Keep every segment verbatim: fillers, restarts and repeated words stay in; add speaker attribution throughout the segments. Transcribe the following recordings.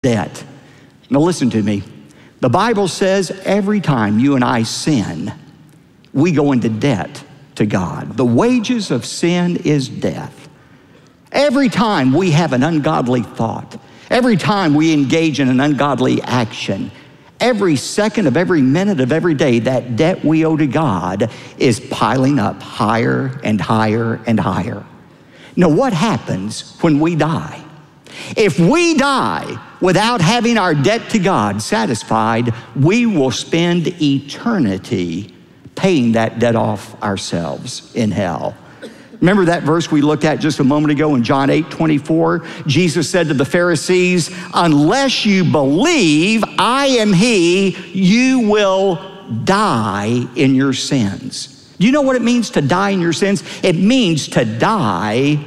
Speaker 1: debt. Now listen to me. The Bible says every time you and I sin, we go into debt to God. The wages of sin is death. Every time we have an ungodly thought, every time we engage in an ungodly action, every second of every minute of every day, that debt we owe to God is piling up higher and higher and higher. Now, what happens when we die? If we die without having our debt to God satisfied, we will spend eternity paying that debt off ourselves in hell. Remember that verse we looked at just a moment ago in John eight twenty-four? Jesus said to the Pharisees, unless you believe I am he, you will die in your sins. Do you know what it means to die in your sins? It means to die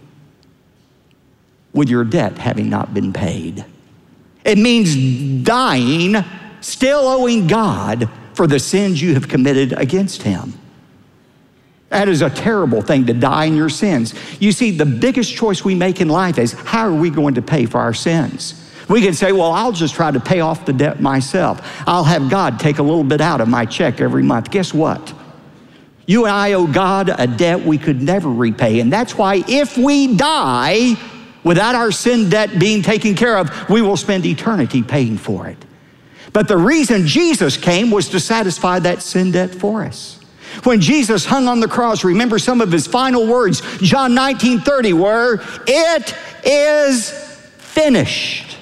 Speaker 1: with your debt having not been paid. It means dying, still owing God for the sins you have committed against him. That is a terrible thing, to die in your sins. You see, the biggest choice we make in life is, how are we going to pay for our sins? We can say, well, I'll just try to pay off the debt myself. I'll have God take a little bit out of my check every month. Guess what? You and I owe God a debt we could never repay. And that's why if we die without our sin debt being taken care of, we will spend eternity paying for it. But the reason Jesus came was to satisfy that sin debt for us. When Jesus hung on the cross, remember some of his final words, John nineteen thirty, were, it is finished.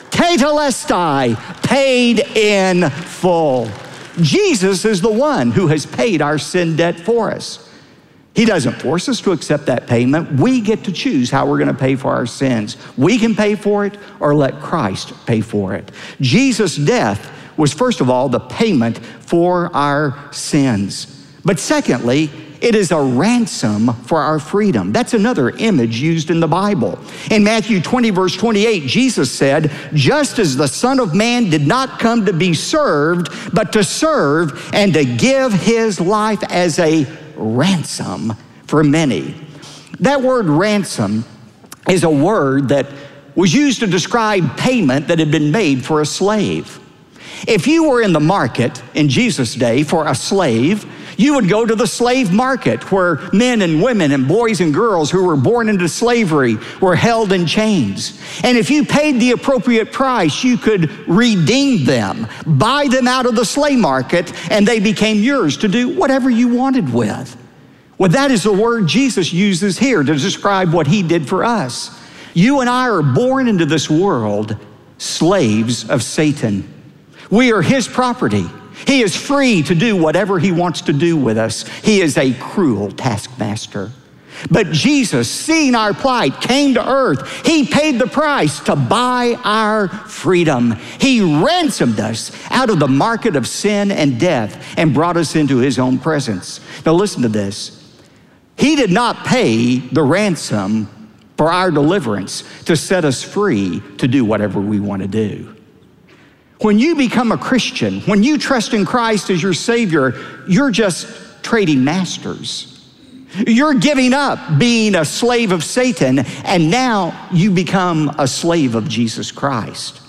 Speaker 1: Tetelestai, paid in full. Jesus is the one who has paid our sin debt for us. He doesn't force us to accept that payment. We get to choose how we're going to pay for our sins. We can pay for it or let Christ pay for it. Jesus' death was, first of all, the payment for our sins. But secondly, it is a ransom for our freedom. That's another image used in the Bible. In Matthew twenty, verse twenty-eight, Jesus said, just as the Son of Man did not come to be served, but to serve and to give his life as a ransom for many. That word ransom is a word that was used to describe payment that had been made for a slave. If you were in the market in Jesus' day for a slave, you would go to the slave market where men and women and boys and girls who were born into slavery were held in chains. And if you paid the appropriate price, you could redeem them, buy them out of the slave market, and they became yours to do whatever you wanted with. Well, that is the word Jesus uses here to describe what he did for us. You and I are born into this world slaves of Satan. We are his property. He is free to do whatever he wants to do with us. He is a cruel taskmaster. But Jesus, seeing our plight, came to earth. He paid the price to buy our freedom. He ransomed us out of the market of sin and death and brought us into his own presence. Now listen to this. He did not pay the ransom for our deliverance to set us free to do whatever we want to do. When you become a Christian, when you trust in Christ as your Savior, you're just trading masters. You're giving up being a slave of Satan, and now you become a slave of Jesus Christ.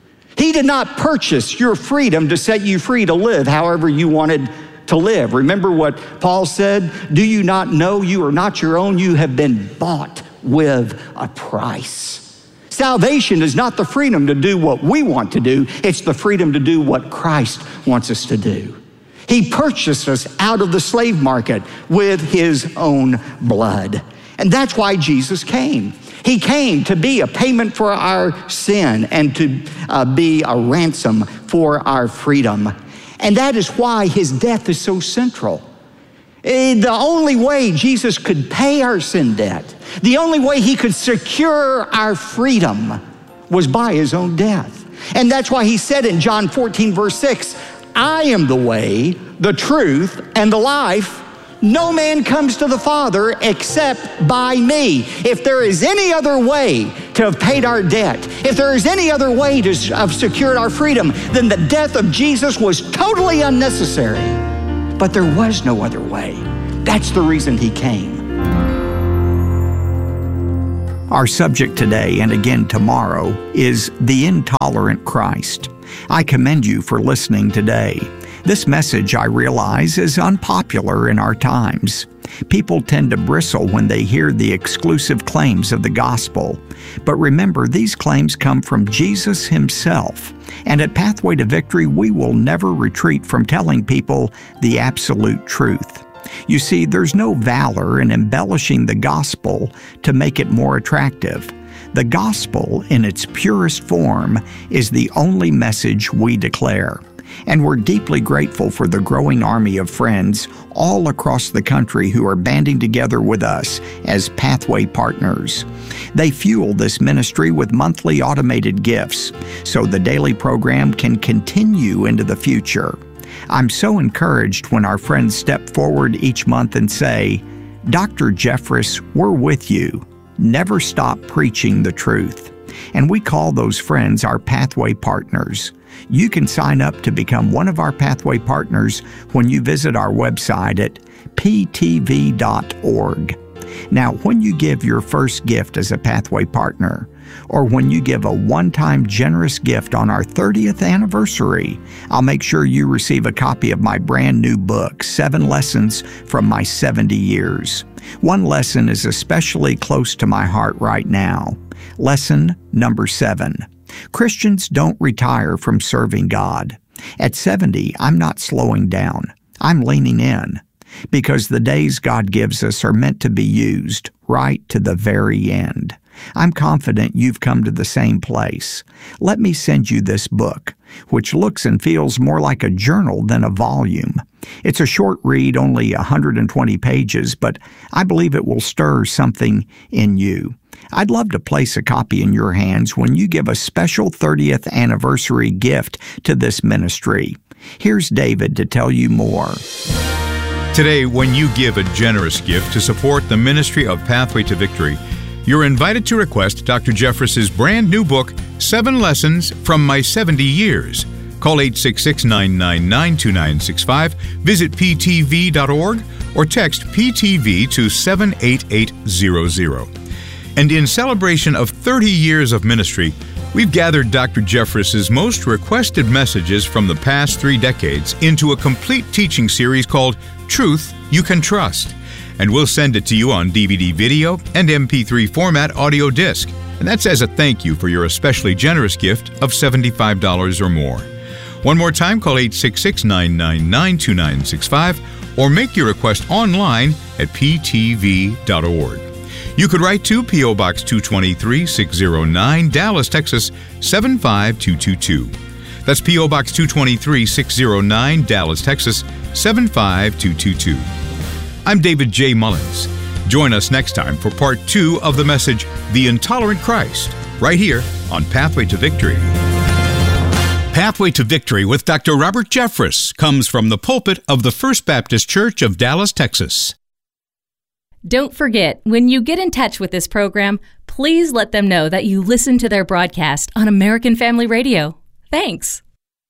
Speaker 1: He did not purchase your freedom to set you free to live however you wanted to live. Remember what Paul said? Do you not know you are not your own? You have been bought with a price. Salvation is not the freedom to do what we want to do. It's the freedom to do what Christ wants us to do. He purchased us out of the slave market with his own blood. And that's why Jesus came. He came to be a payment for our sin and to uh, be a ransom for our freedom. And that is why his death is so central. The only way Jesus could pay our sin debt, the only way he could secure our freedom was by his own death. And that's why he said in John fourteen, verse six, I am the way, the truth, and the life. No man comes to the Father except by me. If there is any other way to have paid our debt, if there is any other way to have secured our freedom, then the death of Jesus was totally unnecessary. But there was no other way. That's the reason he came. Our subject today, and again tomorrow, is the intolerant Christ. I commend you for listening today. This message, I realize, is unpopular in our times. People tend to bristle when they hear the exclusive claims of the gospel. But remember, these claims come from Jesus himself. And at Pathway to Victory, we will never retreat from telling people the absolute truth. You see, there's no valor in embellishing the gospel to make it more attractive. The gospel, in its purest form, is the only message we declare. And we're deeply grateful for the growing army of friends all across the country who are banding together with us as Pathway partners. They fuel this ministry with monthly automated gifts, so the daily program can continue into the future. I'm so encouraged when our friends step forward each month and say, "Doctor Jeffress, we're with you. Never stop preaching the truth." And we call those friends our Pathway partners. You can sign up to become one of our Pathway partners when you visit our website at p t v dot org. Now, when you give your first gift as a Pathway partner, or when you give a one-time generous gift on our thirtieth anniversary, I'll make sure you receive a copy of my brand new book, Seven Lessons from My seventy years. One lesson is especially close to my heart right now. Lesson number seven. Christians don't retire from serving God. At seventy, I'm not slowing down. I'm leaning in, because the days God gives us are meant to be used right to the very end. I'm confident you've come to the same place. Let me send you this book, which looks and feels more like a journal than a volume. It's a short read, only one hundred twenty pages, but I believe it will stir something in you. I'd love to place a copy in your hands when you give a special thirtieth anniversary gift to this ministry. Here's David to tell you more.
Speaker 2: Today, when you give a generous gift to support the ministry of Pathway to Victory, you're invited to request Doctor Jeffress's brand new book, Seven Lessons from My seventy years. Call eight six six, nine nine nine, two nine six five, visit p t v dot org, or text P T V to seven eight eight zero zero. And in celebration of thirty years of ministry, we've gathered Doctor Jeffress's most requested messages from the past three decades into a complete teaching series called Truth You Can Trust. And we'll send it to you on D V D video and M P three format audio disc. And that's as a thank you for your especially generous gift of seventy-five dollars or more. One more time, call eight six six, nine nine nine, two nine six five or make your request online at p t v dot org. You could write to P O. Box two twenty-three, six oh nine, Dallas, Texas, seven five two two two. That's P O. Box two twenty-three, six oh nine, Dallas, Texas, seven five two two two. I'm David J. Mullins. Join us next time for part two of the message, The Intolerant Christ, right here on Pathway to Victory. Pathway to Victory with Doctor Robert Jeffress comes from the pulpit of the First Baptist Church of Dallas, Texas.
Speaker 3: Don't forget, when you get in touch with this program, please let them know that you listen to their broadcast on American Family Radio. Thanks.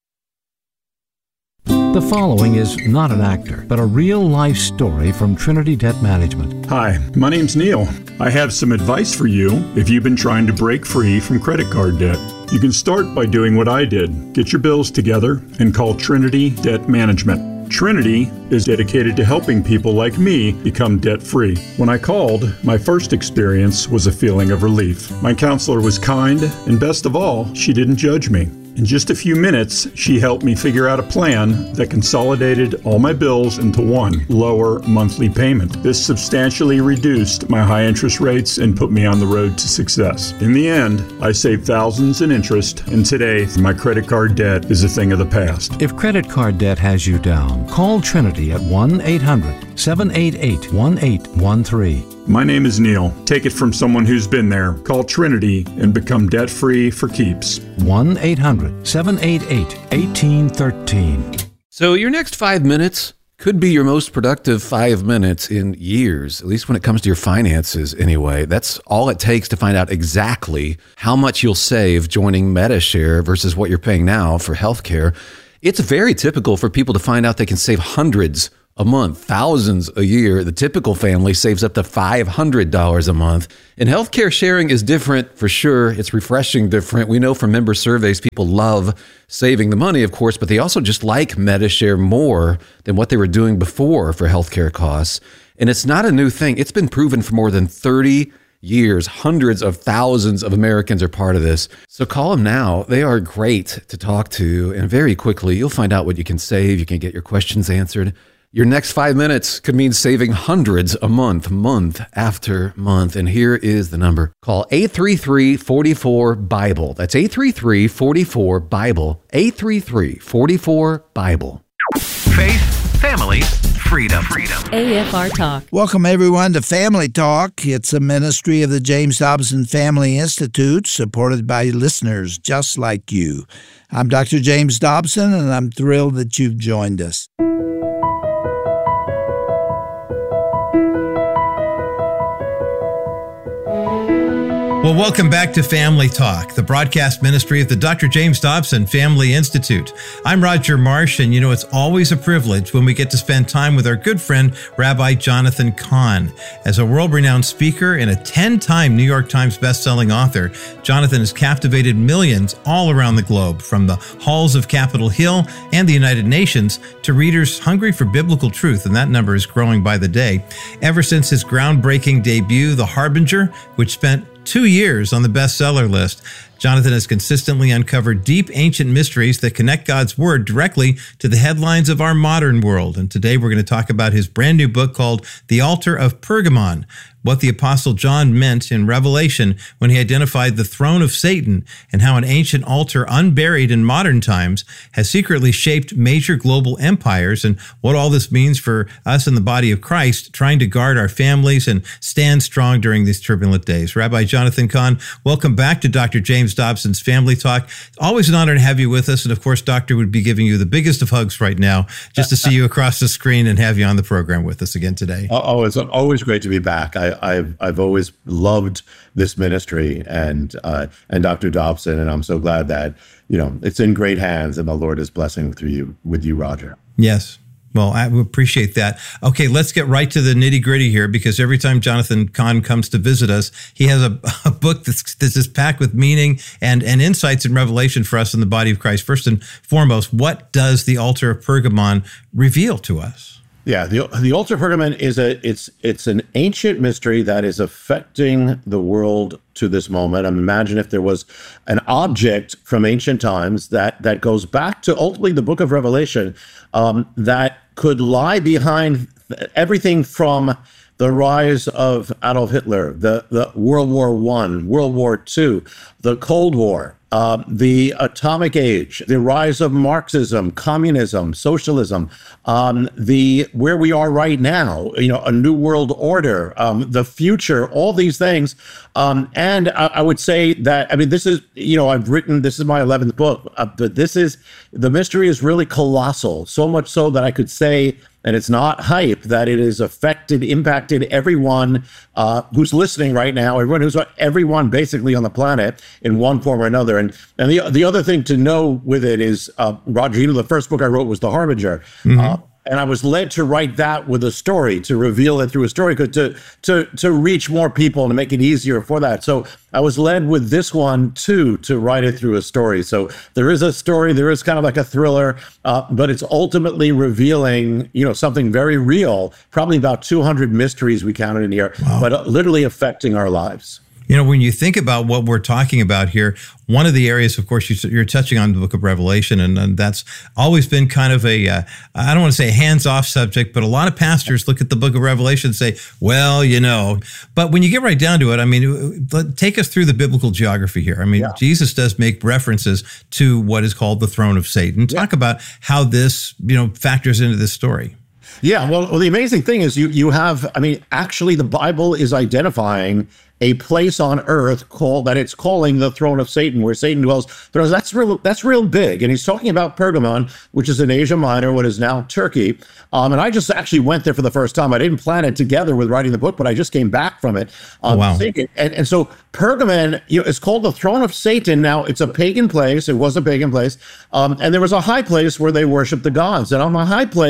Speaker 4: The following is not an actor, but a real-life story from Trinity Debt Management.
Speaker 5: Hi, my name's Neil. I have some advice for you if you've been trying to break free from credit card debt. You can start by doing what I did. Get your bills together and call Trinity Debt Management. Trinity is dedicated to helping people like me become debt-free. When I called, my first experience was a feeling of relief. My counselor was kind, and best of all, she didn't judge me. In just a few minutes, she helped me figure out a plan that consolidated all my bills into one lower monthly payment. This substantially reduced my high interest rates and put me on the road to success. In the end, I saved thousands in interest, and today, my credit card debt is a thing of the past.
Speaker 4: If credit card debt has you down, call Trinity at one eight hundred, seven eight eight, one eight one three.
Speaker 5: My name is Neil. Take it from someone who's been there. Call Trinity and become debt-free for keeps.
Speaker 4: one eight hundred, seven eight eight, one eight one three.
Speaker 6: So your next five minutes could be your most productive five minutes in years, at least when it comes to your finances anyway. That's all it takes to find out exactly how much you'll save joining Medi-Share versus what you're paying now for healthcare. It's very typical for people to find out they can save hundreds a month, thousands a year. The typical family saves up to five hundred dollars a month. And healthcare sharing is different for sure. It's refreshing different. We know from member surveys, people love saving the money, of course, but they also just like Medi-Share more than what they were doing before for healthcare costs. And it's not a new thing. It's been proven for more than thirty years. Hundreds of thousands of Americans are part of this. So call them now. They are great to talk to. And very quickly, you'll find out what you can save. You can get your questions answered. Your next five minutes could mean saving hundreds a month, month after month. And here is the number. Call eight three three, four four, BIBLE. That's eight three three, four four, BIBLE. eight three three, four four, BIBLE.
Speaker 2: Faith, family, freedom. Freedom.
Speaker 3: A F R Talk.
Speaker 7: Welcome, everyone, to Family Talk. It's a ministry of the James Dobson Family Institute, supported by listeners just like you. I'm Doctor James Dobson, and I'm thrilled that you've joined us.
Speaker 8: Well, welcome back to Family Talk, the broadcast ministry of the Doctor James Dobson Family Institute. I'm Roger Marsh, and you know, it's always a privilege when we get to spend time with our good friend, Rabbi Jonathan Cahn. As a world-renowned speaker and a ten-time New York Times best-selling author, Jonathan has captivated millions all around the globe, from the halls of Capitol Hill and the United Nations to readers hungry for biblical truth, and that number is growing by the day. Ever since his groundbreaking debut, The Harbinger, which spent two years on the bestseller list, Jonathan has consistently uncovered deep ancient mysteries that connect God's Word directly to the headlines of our modern world. And today we're going to talk about his brand new book called The Altar of Pergamon, what the Apostle John meant in Revelation when he identified the throne of Satan, and how an ancient altar unburied in modern times has secretly shaped major global empires, and what all this means for us in the body of Christ, trying to guard our families and stand strong during these turbulent days. Rabbi Jonathan Cahn, welcome back to Doctor James Dobson's Family Talk. Always an honor to have you with us. And of course, Doctor would be giving you the biggest of hugs right now just to see you across the screen and have you on the program with us again today.
Speaker 9: Oh, it's always great to be back. I, I've I've always loved this ministry and uh, and Doctor Dobson, and I'm so glad that, you know, it's in great hands and the Lord is blessing through you with you, Roger.
Speaker 8: Yes. Well, I appreciate that. Okay, let's get right to the nitty gritty here, because every time Jonathan Cahn comes to visit us, he has a, a book that's, that's just packed with meaning and, and insights and revelation for us in the body of Christ. First and foremost, what does the altar of Pergamon reveal to us?
Speaker 9: Yeah, the the altar of Pergamon is a it's it's an ancient mystery that is affecting the world to this moment. I mean, imagine if there was an object from ancient times that that goes back to ultimately the book of Revelation, um, that could lie behind everything from the rise of Adolf Hitler, the, the World War One, World War Two, the Cold War, uh, the atomic age, the rise of Marxism, communism, socialism, um, the where we are right now, you know, a new world order, um, the future, all these things. Um, and I, I would say that, I mean, this is, you know, I've written, this is my eleventh book, uh, but this is, the mystery is really colossal, so much so that I could say, and it's not hype, that it has affected, impacted everyone uh, who's listening right now, everyone who's, everyone basically on the planet in one form or another. And and the the other thing to know with it is, uh, Roger, you know, the first book I wrote was The Harbinger. Mm-hmm. Uh, and I was led to write that with a story, to reveal it through a story, to, to, to reach more people and to make it easier for that. So I was led with this one, too, to write it through a story. So there is a story, there is kind of like a thriller, uh, but it's ultimately revealing, you know, something very real, probably about two hundred mysteries we counted in here, wow. but literally affecting our lives.
Speaker 8: You know, when you think about what we're talking about here, one of the areas, of course, you're touching on the book of Revelation, and, and that's always been kind of a, uh, I don't want to say hands-off subject, but a lot of pastors look at the book of Revelation and say, well, you know, but when you get right down to it, I mean, take us through the biblical geography here. I mean, yeah. Jesus does make references to what is called the throne of Satan. Talk yeah. about how this, you know, factors into this story.
Speaker 9: Yeah, well, well, the amazing thing is you you have, I mean, actually the Bible is identifying a place on earth called that it's calling the throne of Satan, where Satan dwells. That's real. That's real big. And he's talking about Pergamon, which is in Asia Minor, what is now Turkey. Um, and I just actually went there for the first time. I didn't plan it together with writing the book, but I just came back from it. Um, oh, wow. And, and so Pergamon, you know, it's called the throne of Satan. Now, it's a pagan place. It was a pagan place. Um, and there was a high place where they worshiped the gods. And on the high place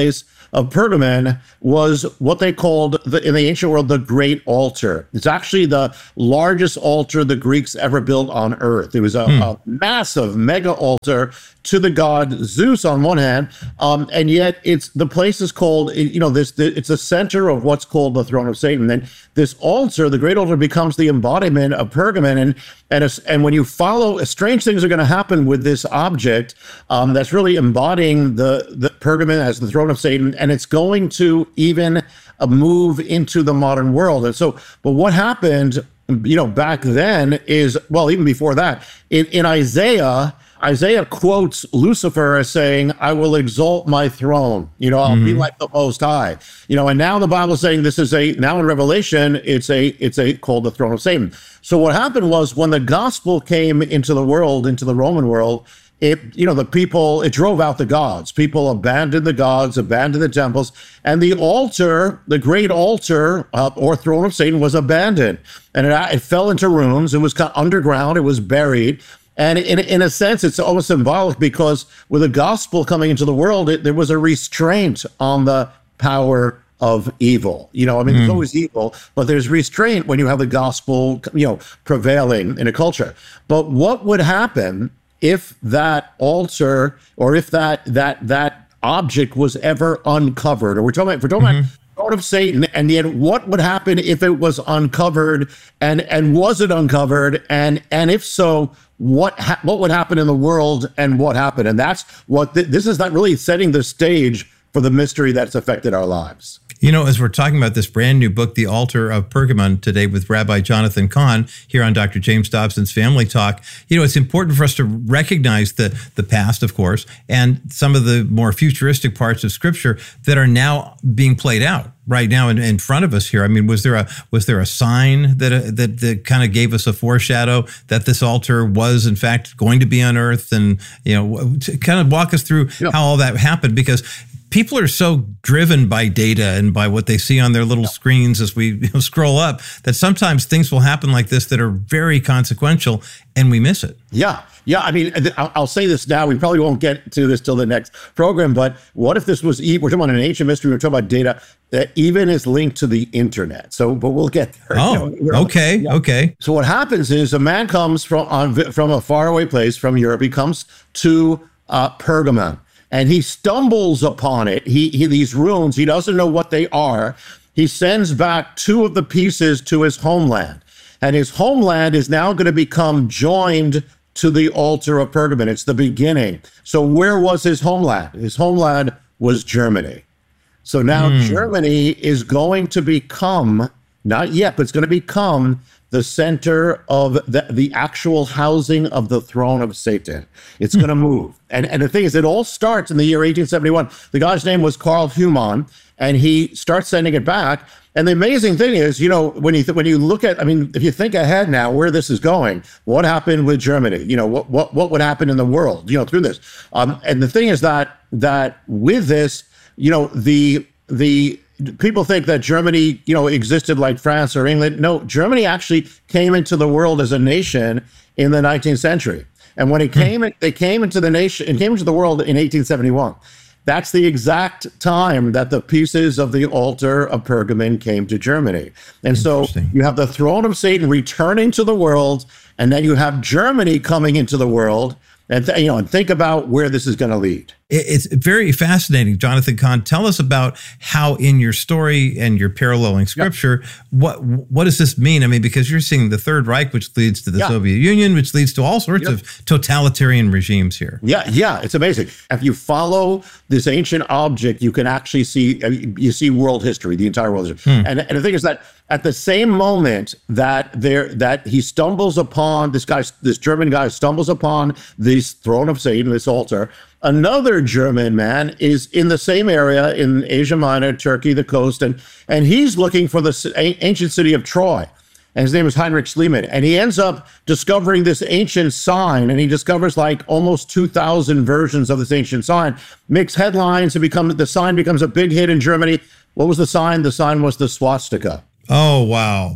Speaker 9: of Pergamon was what they called, the, in the ancient world, the Great Altar. It's actually the largest altar the Greeks ever built on earth. It was a, hmm. a massive mega altar to the god Zeus on one hand, um, and yet it's the place is called, you know, this, it's the center of what's called the throne of Satan. And this altar, the Great Altar, becomes the embodiment of Pergamon. And and a, and when you follow, strange things are going to happen with this object um, that's really embodying the, the Pergamon as the throne of Satan, and it's going to even uh, move into the modern world. And so, but what happened, you know, back then is, well, even before that, in, in Isaiah, Isaiah quotes Lucifer as saying, I will exalt my throne. You know, I'll mm-hmm. be like the Most High. You know, and now the Bible is saying this is a, now in Revelation, it's a, it's a called the throne of Satan. So what happened was when the gospel came into the world, into the Roman world, it, you know, the people, it drove out the gods. People abandoned the gods, abandoned the temples, and the altar, the great altar uh, or throne of Satan was abandoned. And it, it fell into ruins. It was kind of underground. It was buried. And in, in a sense, it's almost symbolic because with the gospel coming into the world, it, there was a restraint on the power of evil. You know, I mean, mm. there's always evil, but there's restraint when you have the gospel, you know, prevailing in a culture. But what would happen if that altar or if that that that object was ever uncovered? Or we're talking about, we're talking mm-hmm. about throne of Satan, and yet what would happen if it was uncovered, and and was it uncovered, and and if so, what ha- what would happen in the world, and what happened? And that's what th- this is not really setting the stage for the mystery that's affected our lives.
Speaker 8: You know, as we're talking about this brand new book, The Altar of Pergamon, today with Rabbi Jonathan Cahn here on Doctor James Dobson's Family Talk, you know, it's important for us to recognize the, the past, of course, and some of the more futuristic parts of Scripture that are now being played out right now in, in front of us here. I mean, was there a was there a sign that uh, that, that kind of gave us a foreshadow that this altar was, in fact, going to be unearthed? And, you know, to kind of walk us through yeah. how all that happened, because people are so driven by data and by what they see on their little screens as we you know, scroll up that sometimes things will happen like this that are very consequential and we miss it.
Speaker 9: Yeah. Yeah. I mean, I'll say this now. We probably won't get to this till the next program, but what if this was, we're talking about an ancient mystery, we're talking about data that even is linked to the internet. So, but we'll get there.
Speaker 8: Oh, you know, okay. Yeah. Okay.
Speaker 9: So what happens is a man comes from, on, from a faraway place from Europe. He comes to uh, Pergamon. And he stumbles upon it. He, he these ruins, he doesn't know what they are. He sends back two of the pieces to his homeland. And his homeland is now going to become joined to the altar of Pergamon. It's the beginning. So where was his homeland? His homeland was Germany. So now mm. Germany is going to become, not yet, but it's going to become the center of the, the actual housing of the throne of Satan. It's going to move. And, and the thing is, it all starts in the year eighteen seventy-one. The guy's name was Karl Humann, and he starts sending it back. And the amazing thing is, you know, when you th- when you look at, I mean, if you think ahead now where this is going, what happened with Germany? You know, what what what would happen in the world, you know, through this? Um, and the thing is that that with this, you know, the the people think that Germany, you know, existed like France or England. No, Germany actually came into the world as a nation in the nineteenth century. And when it came, in, they came into the nation, it came into the world in eighteen seventy-one. That's the exact time that the pieces of the altar of Pergamon came to Germany. And so you have the throne of Satan returning to the world, and then you have Germany coming into the world. And th- you know, and think about where this is going to lead.
Speaker 8: It's very fascinating, Jonathan Cahn. Tell us about how, in your story and your paralleling Scripture, yeah. what what does this mean? I mean, because you're seeing the Third Reich, which leads to the yeah. Soviet Union, which leads to all sorts yep. of totalitarian regimes here.
Speaker 9: Yeah, yeah, it's amazing. If you follow this ancient object, you can actually see you see world history, the entire world history. Hmm. And and the thing is that at the same moment that there that he stumbles upon this guy, this German guy stumbles upon this throne of Satan, this altar, another German man is in the same area in Asia Minor, Turkey, the coast, and and he's looking for the ancient city of Troy. And his name is Heinrich Schliemann. And he ends up discovering this ancient sign, and he discovers like almost two thousand versions of this ancient sign, makes headlines, and become, the sign becomes a big hit in Germany. What was the sign? The sign was the swastika.
Speaker 8: Oh, wow.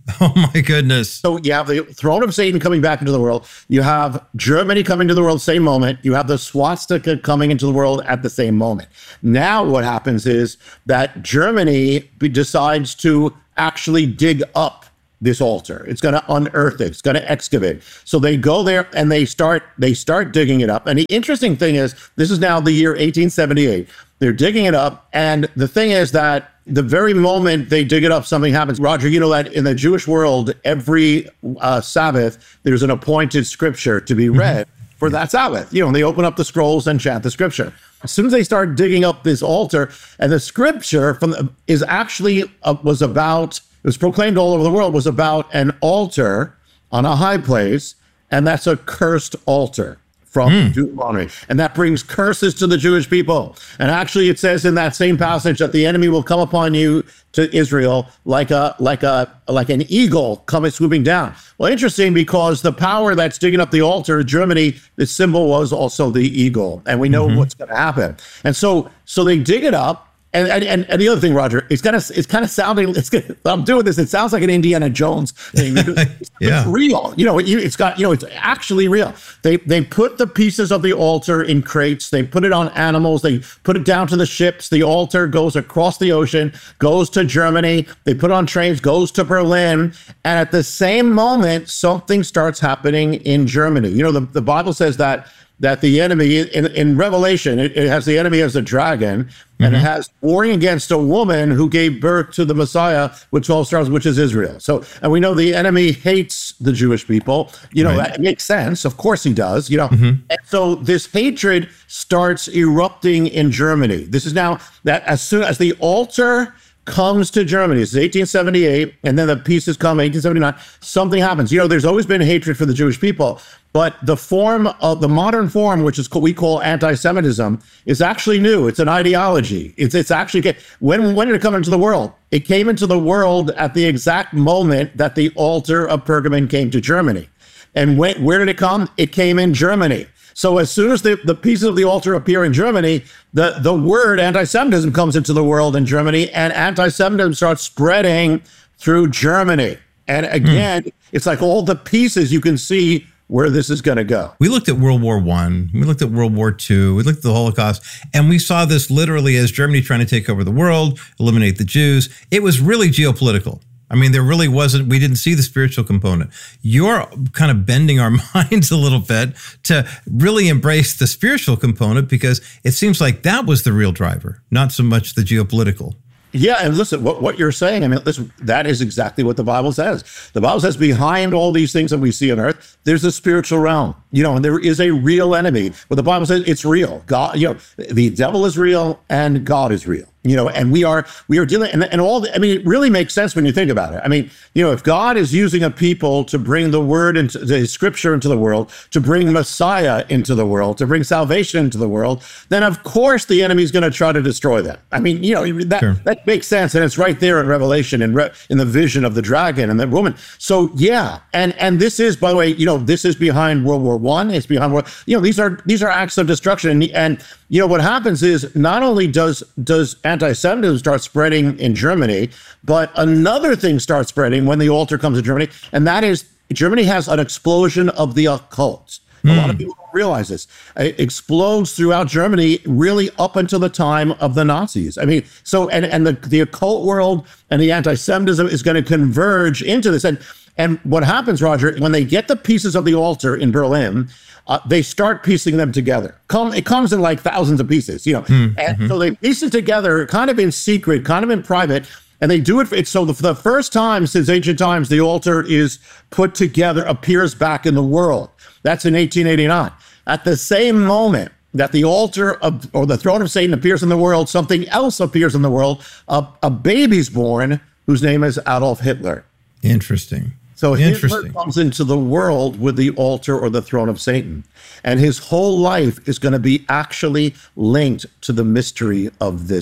Speaker 8: Oh, my goodness.
Speaker 9: So you have the throne of Satan coming back into the world. You have Germany coming to the world same moment. You have the swastika coming into the world at the same moment. Now what happens is that Germany decides to actually dig up this altar. It's going to unearth it. It's going to excavate. So they go there and they start they start digging it up. And the interesting thing is, this is now the year eighteen seventy-eight. They're digging it up. And the thing is that the very moment they dig it up, something happens. Roger, you know that in the Jewish world, every uh, Sabbath, there's an appointed scripture to be read mm-hmm. for that Sabbath. You know, and they open up the scrolls and chant the scripture. As soon as they start digging up this altar, and the scripture from the, is actually uh, was about, it was proclaimed all over the world, was about an altar on a high place, and that's a cursed altar from mm. Deuteronomy. And that brings curses to the Jewish people. And actually it says in that same passage that the enemy will come upon you, to Israel, like a like a like an eagle coming swooping down. Well, interesting, because the power that's digging up the altar, Germany, the symbol was also the eagle. And we know mm-hmm. what's going to happen. And so so they dig it up. And, and and the other thing, Roger, it's kind of it's kind of sounding. It's I'm doing this. It sounds like an Indiana Jones thing. It's,
Speaker 8: yeah.
Speaker 9: it's real. You know, it, it's got. You know, it's actually real. They they put the pieces of the altar in crates. They put it on animals. They put it down to the ships. The altar goes across the ocean, goes to Germany. They put it on trains, goes to Berlin, and at the same moment, something starts happening in Germany. You know, the, the Bible says that. that the enemy, in, in Revelation, it, it has the enemy as a dragon, mm-hmm. and it has warring against a woman who gave birth to the Messiah with twelve stars, which is Israel. So, and we know the enemy hates the Jewish people. You know, right. that makes sense. Of course he does, you know. Mm-hmm. And so this hatred starts erupting in Germany. This is now that as soon as the altar comes to Germany, it's eighteen seventy-eight, and then the pieces come, eighteen seventy-nine, something happens. You know, there's always been hatred for the Jewish people, but the form of the modern form, which is what we call anti-Semitism, is actually new. It's an ideology. It's it's actually, when, when did it come into the world? It came into the world at the exact moment that the altar of Pergamon came to Germany. And when, where did it come? It came in Germany. So as soon as the, the pieces of the altar appear in Germany, the, the word anti-Semitism comes into the world in Germany, and anti-Semitism starts spreading through Germany. And again, mm. it's like all the pieces, you can see where this is going to go.
Speaker 8: We looked at World War One, we looked at World War Two, we looked at the Holocaust, and we saw this literally as Germany trying to take over the world, eliminate the Jews. It was really geopolitical. I mean, there really wasn't, we didn't see the spiritual component. You're kind of bending our minds a little bit to really embrace the spiritual component, because it seems like that was the real driver, not so much the geopolitical.
Speaker 9: Yeah, and listen, what, what you're saying, I mean, listen, that is exactly what the Bible says. The Bible says behind all these things that we see on earth, there's a spiritual realm, you know, and there is a real enemy. But the Bible says it's real. God, you know, the devil is real and God is real. You know, and we are we are dealing, and, and all. The, I mean, it really makes sense when you think about it. I mean, you know, if God is using a people to bring the word into the Scripture into the world, to bring Messiah into the world, to bring salvation into the world, then of course the enemy is going to try to destroy them. I mean, you know, that sure. that makes sense, and it's right there in Revelation, in Re, in the vision of the dragon and the woman. So yeah, and and this is, by the way, you know, this is behind World War One. It's behind World. You know, these are these are acts of destruction, and, and you know what happens is not only does does anti-Semitism start spreading in Germany, but another thing starts spreading when the altar comes to Germany, and that is Germany has an explosion of the occult. Mm. A lot of people don't realize this. It explodes throughout Germany, really up until the time of the Nazis. I mean, so and and the the occult world and the anti-Semitism is going to converge into this. And and what happens, Roger, when they get the pieces of the altar in Berlin, Uh, they start piecing them together. Come, it comes in like thousands of pieces, you know. Mm-hmm. And so they piece it together kind of in secret, kind of in private, and they do it. For, it's so the, for the first time since ancient times, the altar is put together, appears back in the world. That's in eighteen eighty-nine. At the same moment that the altar of, or the throne of Satan appears in the world, something else appears in the world. A, a baby's born whose name is Adolf Hitler.
Speaker 8: Interesting.
Speaker 9: So Hitler comes into the world with the altar or the throne of Satan, and his whole life is going to be actually linked to the mystery of this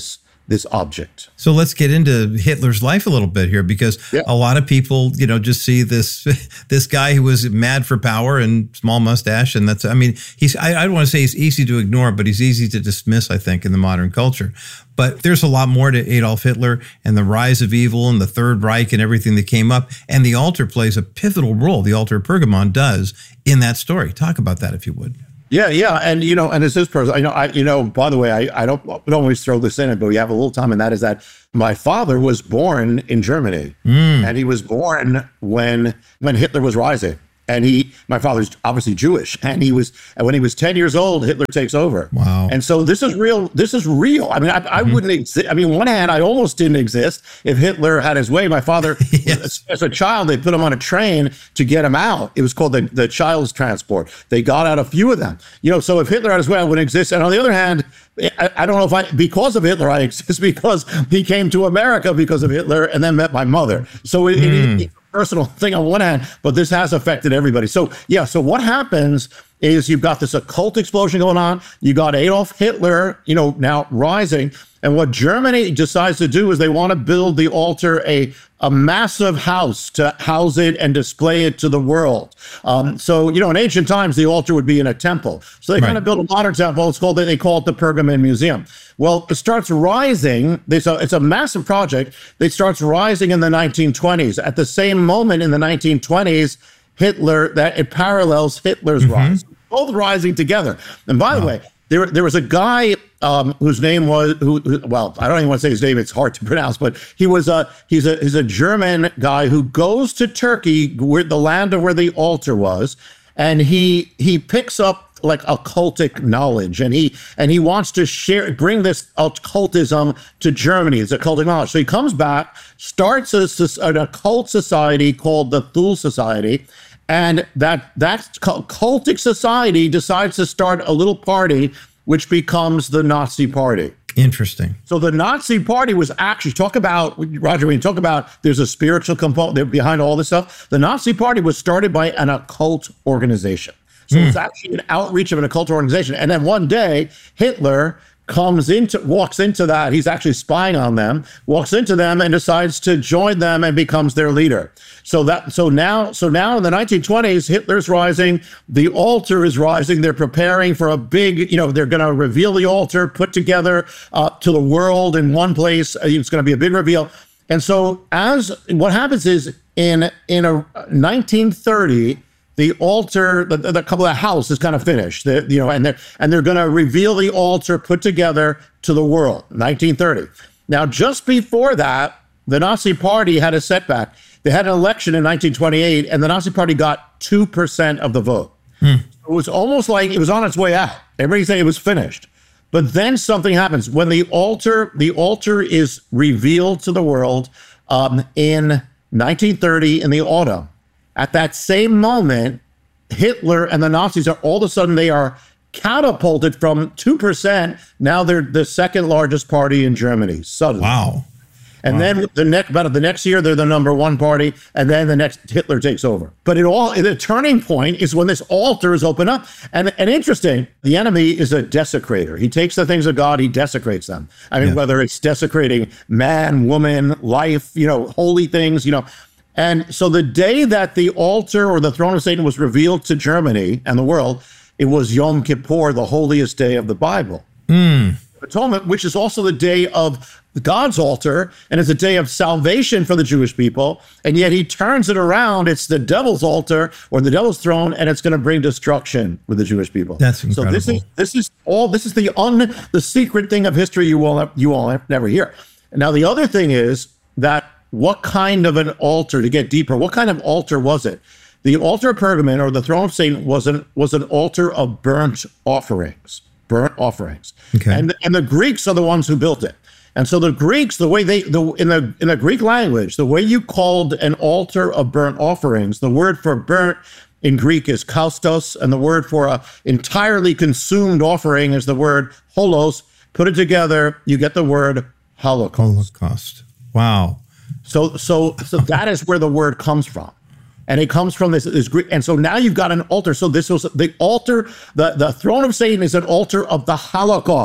Speaker 9: this object.
Speaker 8: So let's get into Hitler's life a little bit here, because yeah. a lot of people, you know, just see this this guy who was mad for power and small mustache, and that's, I mean, he's, I, I don't want to say he's easy to ignore, but he's easy to dismiss, I think, in the modern culture. But there's a lot more to Adolf Hitler and the rise of evil and the Third Reich and everything that came up, and the altar plays a pivotal role, the altar of Pergamon does, in that story. Talk about that, if you would.
Speaker 9: Yeah, yeah, and you know, and as this person, I know, I you know, by the way, I, I don't I don't always throw this in, but we have a little time, and that is that my father was born in Germany, mm. and he was born when when Hitler was rising. And he, my father's obviously Jewish, and he was, and when he was ten years old, Hitler takes over.
Speaker 8: Wow.
Speaker 9: And so this is real, this is real. I mean, I, I mm-hmm. wouldn't exist. I mean, on one hand, I almost didn't exist if Hitler had his way. My father, yes. as a child, they put him on a train to get him out. It was called the, the child's transport. They got out a few of them. You know, so if Hitler had his way, I wouldn't exist. And on the other hand, I, I don't know if I, because of Hitler, I exist because he came to America because of Hitler and then met my mother. So it, mm. it, it personal thing on one hand, but this has affected everybody. So yeah, so what happens is you've got this occult explosion going on. You got Adolf Hitler, you know, now rising. And what Germany decides to do is they want to build the altar a, a massive house to house it and display it to the world. Um, so, you know, in ancient times, the altar would be in a temple. So they right. kind of built a modern temple. It's called, they call it the Pergamon Museum. Well, it starts rising. It's a, it's a massive project. It starts rising in the nineteen twenties. At the same moment in the nineteen twenties, Hitler, that it parallels Hitler's mm-hmm. rise, both rising together. And by wow. the way, there, there was a guy um, whose name was, who, who, well, I don't even want to say his name. It's hard to pronounce, but he was a, he's a, he's a German guy who goes to Turkey, where the land of where the altar was. And he, he picks up like occultic knowledge, and he, and he wants to share, bring this occultism to Germany. It's occultic knowledge. So he comes back, starts a, an occult society called the Thule Society. And that, that cultic society decides to start a little party, which becomes the Nazi Party.
Speaker 8: Interesting.
Speaker 9: So the Nazi Party was actually, talk about, Roger, when you talk about there's a spiritual component behind all this stuff, the Nazi Party was started by an occult organization. So mm. it's actually an outreach of an occult organization. And then one day, Hitler comes into, walks into that, he's actually spying on them, walks into them and decides to join them and becomes their leader. So that, so now, so now in the nineteen twenties, Hitler's rising, the altar is rising, they're preparing for a big, you know, they're going to reveal the altar, put together uh, to the world in one place. It's going to be a big reveal. And so as, what happens is in, in a nineteen thirty, the altar, the, the couple of house is kind of finished, the, you know, and they're, and they're going to reveal the altar put together to the world, nineteen thirty. Now, just before that, the Nazi Party had a setback. They had an election in nineteen twenty-eight, and the Nazi Party got two percent of the vote. Hmm. It was almost like it was on its way out. Everybody said it was finished. But then something happens. When the altar, the altar is revealed to the world um, in nineteen thirty in the autumn. At that same moment, Hitler and the Nazis are all of a sudden, they are catapulted from two percent. Now they're the second largest party in Germany, suddenly.
Speaker 8: Wow.
Speaker 9: And
Speaker 8: wow.
Speaker 9: then the next, about the next year, they're the number one party. And then the next, Hitler takes over. But it all, the turning point is when this altar is opened up. And, and interesting, the enemy is a desecrator. He takes the things of God, he desecrates them. I mean, yeah. whether it's desecrating man, woman, life, you know, holy things, you know. And so the day that the altar or the throne of Satan was revealed to Germany and the world, it was Yom Kippur, the holiest day of the Bible.
Speaker 8: Mm.
Speaker 9: Atonement, which is also the day of God's altar, and it's a day of salvation for the Jewish people. And yet he turns it around. It's the devil's altar or the devil's throne, and it's going to bring destruction with the Jewish people.
Speaker 8: That's incredible.
Speaker 9: So this is this is all this is the un the secret thing of history you will you all never hear. Now the other thing is that what kind of an altar, to get deeper, what kind of altar was it? The altar of Pergamon, or the throne of Satan, was an, was an altar of burnt offerings, burnt offerings.
Speaker 8: Okay.
Speaker 9: And, and the Greeks are the ones who built it. And so the Greeks, the way they, the, in the in the Greek language, the way you called an altar of burnt offerings, the word for burnt in Greek is kaustos, and the word for a entirely consumed offering is the word holos. Put it together, you get the word Holocaust.
Speaker 8: Holocaust. Wow.
Speaker 9: So, so, so that is where the word comes from, and it comes from this, this Greek. And so now you've got an altar. So this was the altar. The the throne of Satan is an altar of the Holocaust.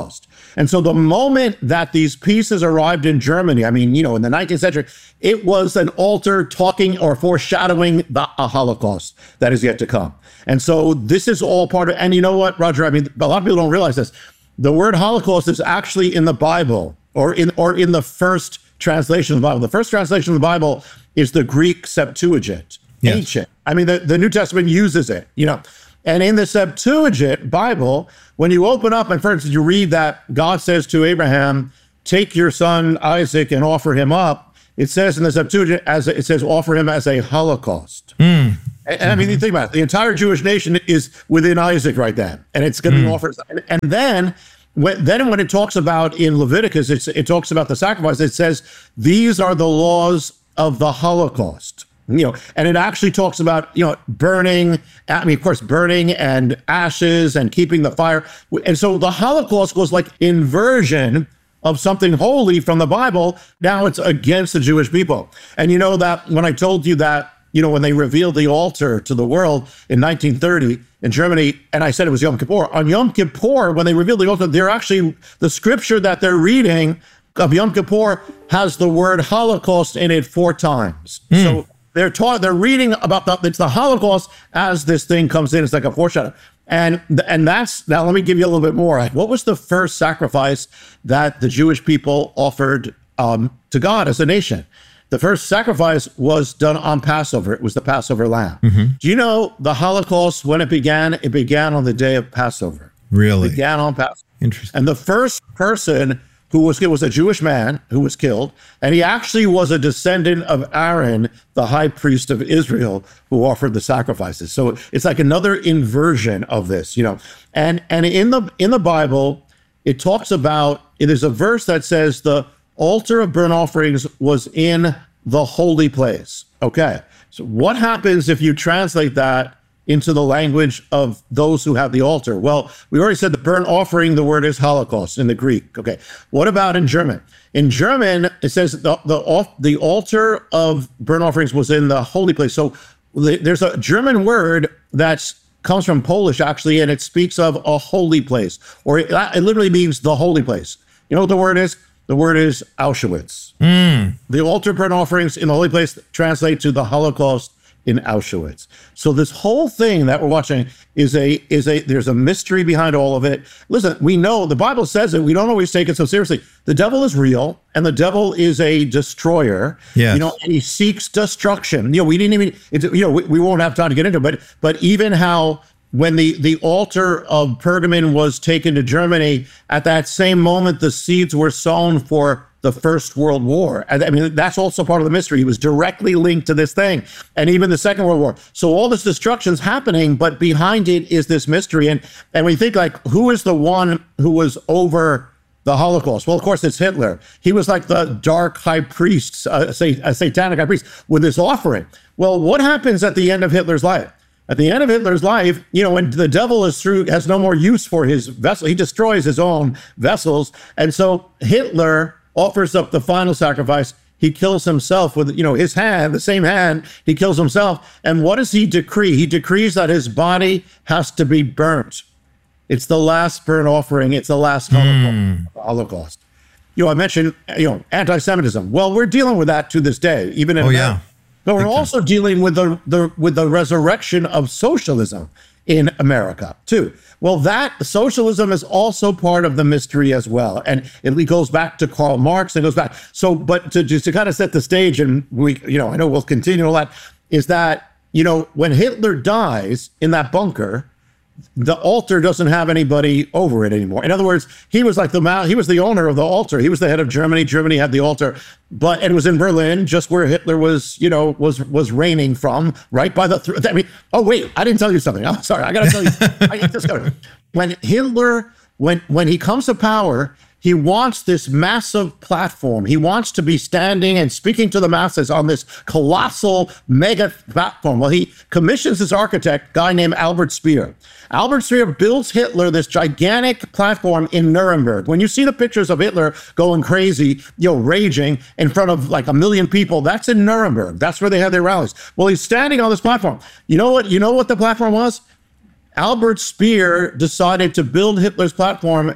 Speaker 9: And so the moment that these pieces arrived in Germany, I mean, you know, in the nineteenth century, it was an altar talking or foreshadowing the a Holocaust that is yet to come. And so this is all part of, and you know what, Roger, I mean, a lot of people don't realize this. The word Holocaust is actually in the Bible, or in or in the first translation of the Bible. The first translation of the Bible is the Greek Septuagint, yes. Ancient. I mean, the, the New Testament uses it, you know. And in the Septuagint Bible, when you open up, and for instance, you read that God says to Abraham, take your son Isaac and offer him up. It says in the Septuagint, as it says, offer him as a holocaust. Mm. And, and I mean, you think about it, the entire Jewish nation is within Isaac right then, and it's going to mm. be offered. And, and then, when, then when it talks about in Leviticus, it's, it talks about the sacrifice. It says, these are the laws of the Holocaust. You know, and it actually talks about, you know, burning, I mean, of course, burning and ashes and keeping the fire. And so the Holocaust was like inversion of something holy from the Bible. Now it's against the Jewish people. And you know that when I told you that, you know, when they revealed the altar to the world in nineteen thirty in Germany, and I said it was Yom Kippur, on Yom Kippur, when they revealed the altar, they're actually, the scripture that they're reading of Yom Kippur has the word Holocaust in it four times. Mm. So They're taught, they're reading about the, it's the Holocaust as this thing comes in. It's like a foreshadow. And, and that's, now let me give you a little bit more. What was the first sacrifice that the Jewish people offered um, to God as a nation? The first sacrifice was done on Passover. It was the Passover lamb. Mm-hmm. Do you know the Holocaust, when it began, it began on the day of Passover.
Speaker 8: Really?
Speaker 9: It began on Passover.
Speaker 8: Interesting. And
Speaker 9: the first person who was killed was a Jewish man who was killed. And he actually was a descendant of Aaron, the high priest of Israel, who offered the sacrifices. So it's like another inversion of this, you know. And and in the in the Bible, it talks about, there's a verse that says the altar of burnt offerings was in the holy place. Okay, so what happens if you translate that into the language of those who have the altar? Well, we already said the burnt offering, the word is Holocaust in the Greek. Okay, what about in German? In German, it says the the, off, the altar of burnt offerings was in the holy place. So there's a German word that comes from Polish, actually, and it speaks of a holy place, or it, it literally means the holy place. You know what the word is? The word is Auschwitz. Mm. The altar burnt offerings in the holy place translate to the Holocaust in Auschwitz. So this whole thing that we're watching is a, is a, there's a mystery behind all of it. Listen, we know, the Bible says it, we don't always take it so seriously. The devil is real, and the devil is a destroyer, yes. You know, and he seeks destruction. You know, we didn't even, it's, you know, we, we won't have time to get into it, but, but even how when the, the altar of Pergamon was taken to Germany, at that same moment, the seeds were sown for the First World War. I mean, that's also part of the mystery. He was directly linked to this thing, and even the Second World War. So all this destruction's happening, but behind it is this mystery. And and we think, like, who is the one who was over the Holocaust? Well, of course, it's Hitler. He was like the dark high priest, uh, say, a satanic high priest with this offering. Well, what happens at the end of Hitler's life? At the end of Hitler's life, you know, when the devil is through, has no more use for his vessel, he destroys his own vessels. And so Hitler offers up the final sacrifice. He kills himself with, you know, his hand, the same hand, he kills himself. And what does he decree? He decrees that his body has to be burnt. It's the last burnt offering. It's the last mm. Holocaust. You know, I mentioned, you know, anti-Semitism. Well, we're dealing with that to this day, even in
Speaker 8: oh,
Speaker 9: America.
Speaker 8: Yeah.
Speaker 9: But we're also dealing with the, the with the resurrection of socialism in America, too. Well, that socialism is also part of the mystery as well. And it goes back to Karl Marx and goes back. So, but to just to kind of set the stage, and we, you know, I know we'll continue all that, is that, you know, when Hitler dies in that bunker, the altar doesn't have anybody over it anymore. In other words, he was like the he was the owner of the altar. He was the head of Germany. Germany had the altar, but it was in Berlin, just where Hitler was, you know, was was reigning from, right by the. Th- I mean, oh wait, I didn't tell you something. I'm sorry, I got to tell you. I just got when Hitler, when when he comes to power, he wants this massive platform. He wants to be standing and speaking to the masses on this colossal mega platform. Well, he commissions this architect, guy named Albert Speer. Albert Speer builds Hitler this gigantic platform in Nuremberg. When you see the pictures of Hitler going crazy, you know, raging in front of like a million people, that's in Nuremberg. That's where they have their rallies. Well, he's standing on this platform. You know what? You know what the platform was? Albert Speer decided to build Hitler's platform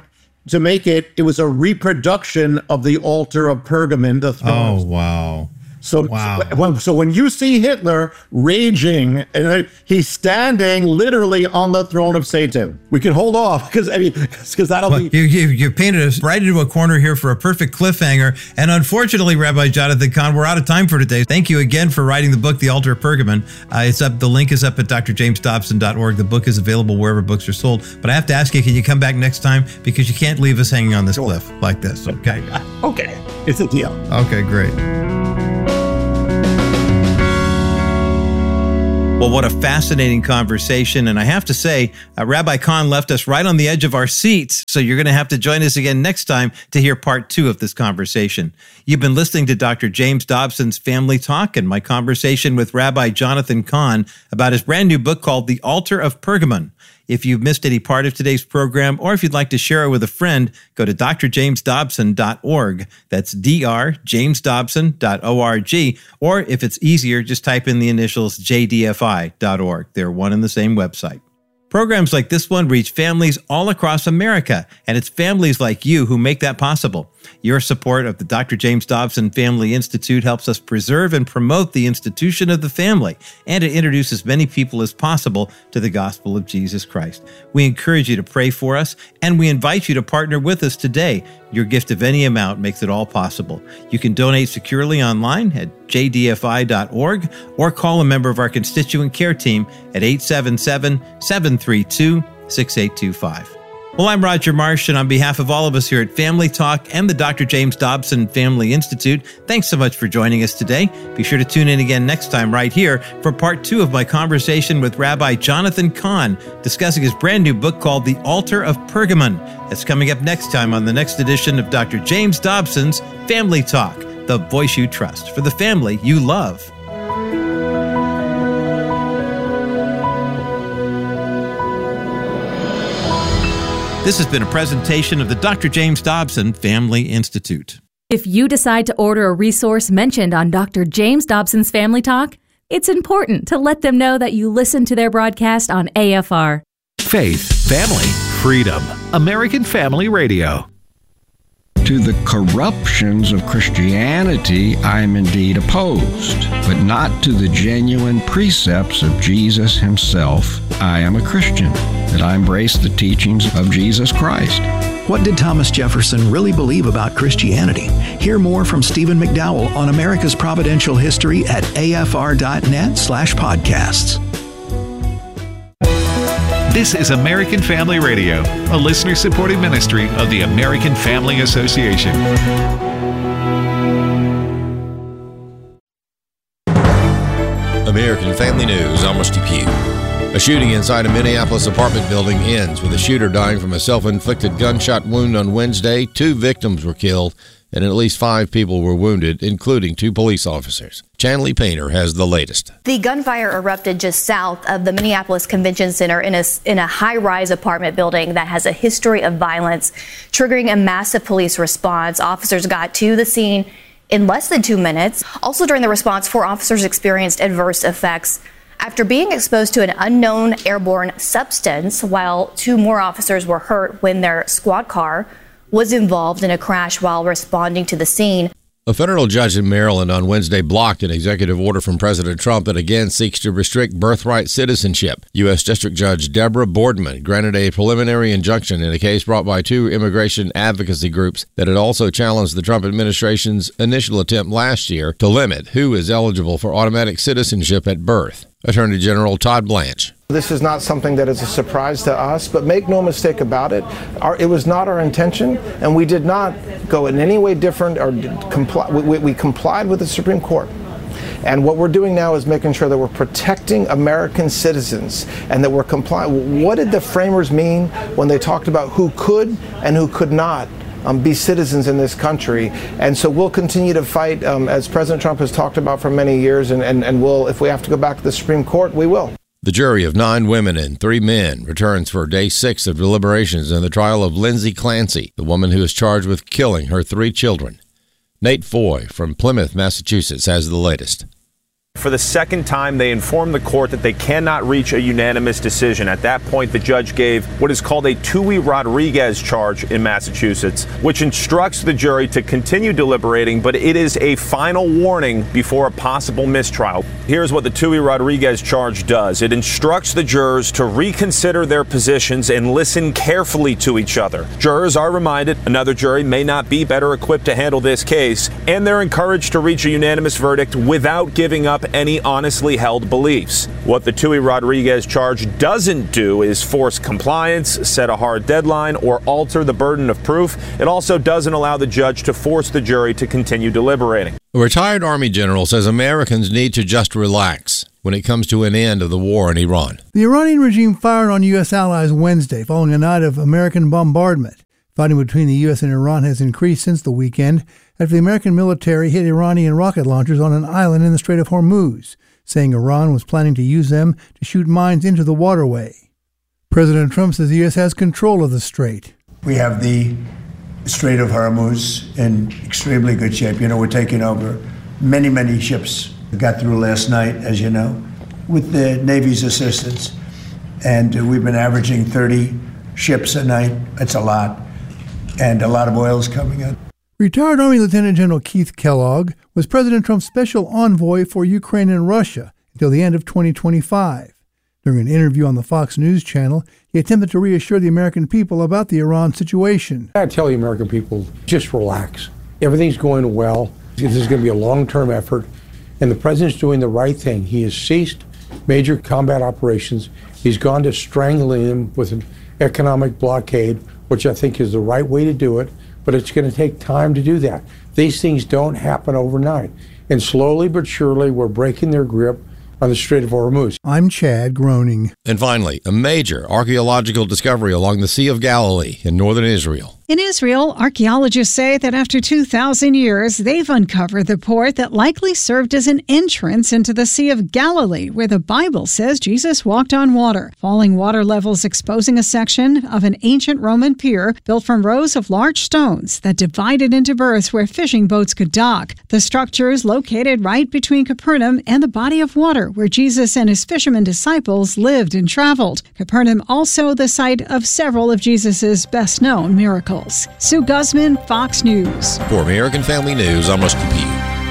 Speaker 9: to make it, it was a reproduction of the altar of Pergamon, the throne.
Speaker 8: Oh, wow.
Speaker 9: So,
Speaker 8: wow.
Speaker 9: so, so when you see Hitler raging, and he's standing literally on the throne of Satan, we can hold off because I mean, because that'll
Speaker 8: well,
Speaker 9: be.
Speaker 8: You, you, you painted us right into a corner here for a perfect cliffhanger. And unfortunately, Rabbi Jonathan Cahn, we're out of time for today. Thank you again for writing the book, The Altar of Pergamon. Uh, it's up. The link is up at d r james dobson dot org. The book is available wherever books are sold. But I have to ask you, can you come back next time? Because you can't leave us hanging on this sure. cliff like this. Okay.
Speaker 9: Okay. It's a deal.
Speaker 8: Okay, great. Well, what a fascinating conversation. And I have to say, uh, Rabbi Cahn left us right on the edge of our seats. So you're going to have to join us again next time to hear part two of this conversation. You've been listening to Doctor James Dobson's Family Talk and my conversation with Rabbi Jonathan Cahn about his brand new book called The Altar of Pergamon. If you've missed any part of today's program, or if you'd like to share it with a friend, go to d r james dobson dot org. That's d r james dobson dot org. Or if it's easier, just type in the initials j d f i dot org. They're one and the same website. Programs like this one reach families all across America, and it's families like you who make that possible. Your support of the Doctor James Dobson Family Institute helps us preserve and promote the institution of the family, and it introduces many people as possible to the gospel of Jesus Christ. We encourage you to pray for us, and we invite you to partner with us today. Your gift of any amount makes it all possible. You can donate securely online at j d f i dot org or call a member of our constituent care team at eight seven seven, seven three two, six eight two five. Well, I'm Roger Marsh, and on behalf of all of us here at Family Talk and the Doctor James Dobson Family Institute, thanks so much for joining us today. Be sure to tune in again next time right here for part two of my conversation with Rabbi Jonathan Cahn, discussing his brand new book called The Altar of Pergamon. That's coming up next time on the next edition of Doctor James Dobson's Family Talk, the voice you trust for the family you love. This has been a presentation of the Doctor James Dobson Family Institute.
Speaker 3: If you decide to order a resource mentioned on Doctor James Dobson's Family Talk, it's important to let them know that you listen to their broadcast on A F R.
Speaker 10: Faith, family, freedom. American Family Radio.
Speaker 11: To the corruptions of Christianity, I am indeed opposed, but not to the genuine precepts of Jesus himself. I am a Christian, that I embrace the teachings of Jesus Christ.
Speaker 10: What did Thomas Jefferson really believe about Christianity? Hear more from Stephen McDowell on America's Providential History at A F R dot net slash podcasts.
Speaker 12: This is American Family Radio, a listener-supported ministry of the American Family Association.
Speaker 13: American Family News, I'm Rusty Pugh. A shooting inside a Minneapolis apartment building ends with a shooter dying from a self-inflicted gunshot wound on Wednesday. Two victims were killed, and at least five people were wounded, including two police officers. Chanley Painter has the latest.
Speaker 14: The gunfire erupted just south of the Minneapolis Convention Center in a, in a high-rise apartment building that has a history of violence, triggering a massive police response. Officers got to the scene in less than two minutes. Also during the response, four officers experienced adverse effects after being exposed to an unknown airborne substance, while two more officers were hurt when their squad car was involved in a crash while responding to the scene.
Speaker 13: A federal judge in Maryland on Wednesday blocked an executive order from President Trump that again seeks to restrict birthright citizenship. U S. District Judge Deborah Boardman granted a preliminary injunction in a case brought by two immigration advocacy groups that had also challenged the Trump administration's initial attempt last year to limit who is eligible for automatic citizenship at birth. Attorney General Todd Blanche.
Speaker 15: This is not something that is a surprise to us, but make no mistake about it, our, it was not our intention, and we did not go in any way different or comply. We, we complied with the Supreme Court. And what we're doing now is making sure that we're protecting American citizens and that we're complying. What did the framers mean when they talked about who could and who could not Um, be citizens in this country? And so we'll continue to fight, um, as President Trump has talked about for many years, and, and, and we'll, if we have to go back to the Supreme Court, we will.
Speaker 13: The jury of nine women and three men returns for day six of deliberations in the trial of Lindsay Clancy, the woman who is charged with killing her three children. Nate Foy from Plymouth, Massachusetts, has the latest.
Speaker 16: For the second time, they informed the court that they cannot reach a unanimous decision. At that point, the judge gave what is called a Tuohy-Rodriguez charge in Massachusetts, which instructs the jury to continue deliberating, but it is a final warning before a possible mistrial. Here's what the Tuohy-Rodriguez charge does. It instructs the jurors to reconsider their positions and listen carefully to each other. Jurors are reminded another jury may not be better equipped to handle this case, and they're encouraged to reach a unanimous verdict without giving up any honestly held beliefs. What the Tuohy-Rodriguez charge doesn't do is force compliance, set a hard deadline, or alter the burden of proof. It also doesn't allow the judge to force the jury to continue deliberating.
Speaker 13: A retired Army general says Americans need to just relax when it comes to an end of the war in Iran.
Speaker 17: The Iranian regime fired on U S allies Wednesday following a night of American bombardment. Fighting between the U S and Iran has increased since the weekend after the American military hit Iranian rocket launchers on an island in the Strait of Hormuz, saying Iran was planning to use them to shoot mines into the waterway. President Trump says the U S has control of the strait.
Speaker 18: We have the Strait of Hormuz in extremely good shape. You know, we're taking over many, many ships. We got through last night, as you know, with the Navy's assistance. And uh, we've been averaging thirty ships a night. That's a lot. And a lot of oil is coming in.
Speaker 17: Retired Army Lieutenant General Keith Kellogg was President Trump's special envoy for Ukraine and Russia until the end of twenty twenty-five. During an interview on the Fox News channel, he attempted to reassure the American people about the Iran situation.
Speaker 19: I tell the American people, just relax. Everything's going well. This is going to be a long-term effort, and the president's doing the right thing. He has ceased major combat operations. He's gone to strangling them with an economic blockade, which I think is the right way to do it. But it's going to take time to do that. These things don't happen overnight. And slowly but surely, we're breaking their grip on the Strait of Hormuz.
Speaker 17: I'm Chad Groening.
Speaker 13: And finally, a major archaeological discovery along the Sea of Galilee in northern Israel.
Speaker 20: In Israel, archaeologists say that after two thousand years, they've uncovered the port that likely served as an entrance into the Sea of Galilee, where the Bible says Jesus walked on water. Falling water levels exposing a section of an ancient Roman pier built from rows of large stones that divided into berths where fishing boats could dock. The structure is located right between Capernaum and the body of water where Jesus and his fishermen disciples lived and traveled. Capernaum also the site of several of Jesus' best-known miracles. Sue Guzman, Fox News.
Speaker 13: For American Family News, I'm Rusty Pugh.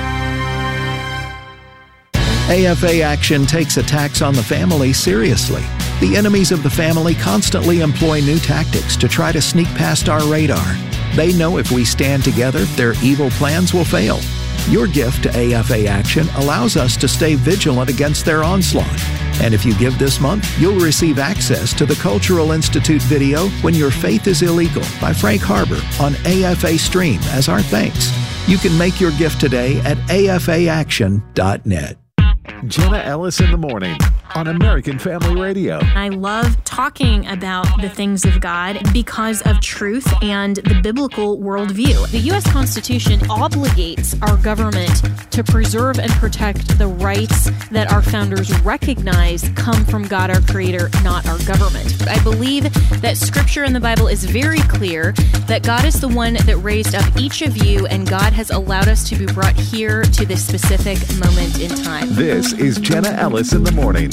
Speaker 10: A F A Action takes attacks on the family seriously. The enemies of the family constantly employ new tactics to try to sneak past our radar. They know if we stand together, their evil plans will fail. Your gift to A F A Action allows us to stay vigilant against their onslaught. And if you give this month, you'll receive access to the Cultural Institute video When Your Faith is Illegal by Frank Harbor on A F A Stream as our thanks. You can make your gift today at A F A action dot net.
Speaker 21: Jenna Ellis in the morning on American Family Radio.
Speaker 22: I love talking about the things of God because of truth and the biblical worldview. The U S Constitution obligates our government to preserve and protect the rights that our founders recognize come from God, our Creator, not our government. I believe that Scripture in the Bible is very clear that God is the one that raised up each of you, and God has allowed us to be brought here to this specific moment in time.
Speaker 21: This is Jenna Ellis in the morning.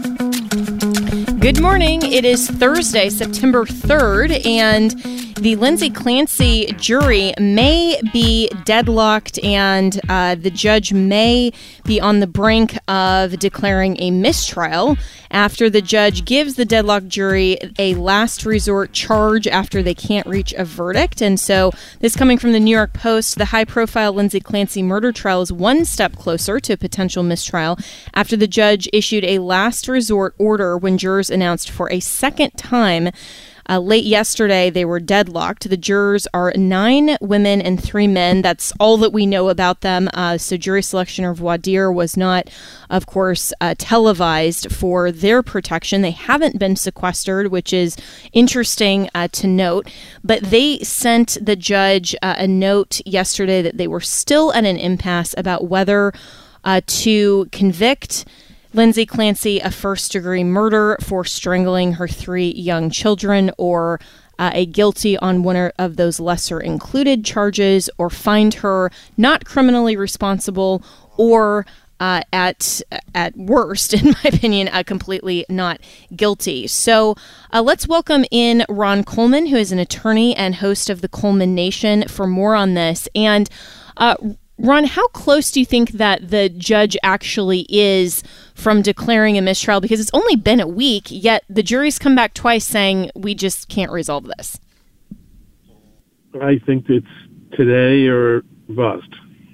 Speaker 22: Good morning. It is Thursday, September third, and the Lindsay Clancy jury may be deadlocked, and uh, the judge may be on the brink of declaring a mistrial after the judge gives the deadlocked jury a last resort charge after they can't reach a verdict. And so this coming from the New York Post, the high-profile Lindsay Clancy murder trial is one step closer to a potential mistrial after the judge issued a last resort order when jurors announced for a second time Uh, late yesterday, they were deadlocked. The jurors are nine women and three men. That's all that we know about them. Uh, so jury selection or voir dire was not, of course, uh, televised for their protection. They haven't been sequestered, which is interesting uh, to note. But they sent the judge uh, a note yesterday that they were still at an impasse about whether uh, to convict Lindsay Clancy of first-degree murder for strangling her three young children, or uh, a guilty on one of those lesser-included charges, or find her not criminally responsible, or uh, at at worst, in my opinion, uh, completely not guilty. So uh, let's welcome in Ron Coleman, who is an attorney and host of the Coleman Nation, for more on this. And uh, Ron, how close do you think that the judge actually is from declaring a mistrial? Because it's only been a week, yet the jury's come back twice saying we just can't resolve this.
Speaker 1: I think it's today or bust.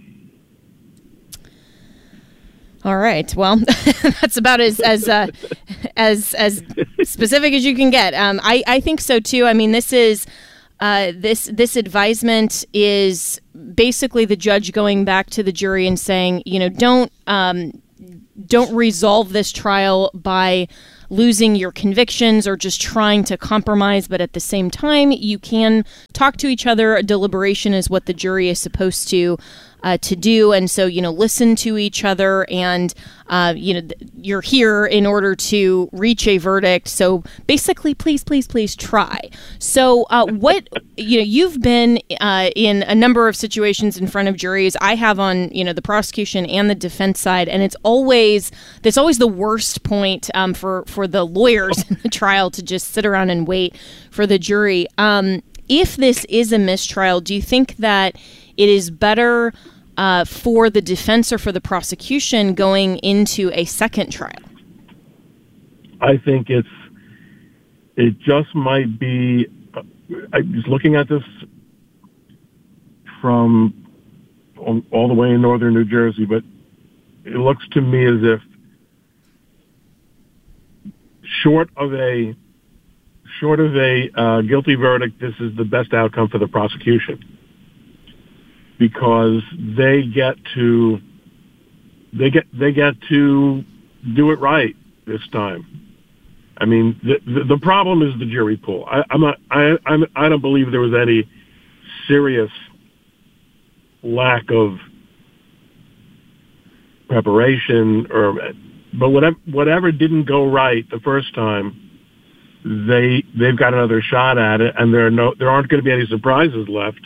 Speaker 22: All right. Well, that's about as as uh, as as specific as you can get. Um, I I think so too. I mean, this is uh, this this advisement is basically the judge going back to the jury and saying, you know, don't um, don't resolve this trial by losing your convictions or just trying to compromise, but at the same time, you can talk to each other. A deliberation is what the jury is supposed to uh, to do, and so, you know, listen to each other, and uh, you know, th- you're here in order to reach a verdict. So basically, please, please, please try. So uh, what, you know, you've been uh, in a number of situations in front of juries. I have on, you know, the prosecution and the defense side, and it's always that's always the worst point um, for for the lawyers in the trial to just sit around and wait for the jury. Um, if this is a mistrial, do you think that it is better uh, for the defense or for the prosecution going into a second trial?
Speaker 1: I think it's it just might be. Uh, I was looking at this from all, all the way in northern New Jersey, but it looks to me as if, short of a short of a uh, guilty verdict, this is the best outcome for the prosecution, because they get to they get they get to do it right this time. I mean, the the, the problem is the jury pool. I, I'm not, I I'm, I don't believe there was any serious lack of preparation, or but whatever whatever didn't go right the first time, they they've got another shot at it, and there are no there aren't going to be any surprises left